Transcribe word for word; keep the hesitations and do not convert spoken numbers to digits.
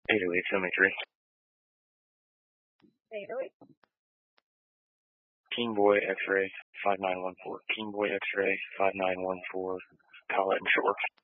eight oh eight seventy-three. eight oh eight. King Boy X-ray five nine one four. King Boy X-ray five nine one four. Pilot and shore.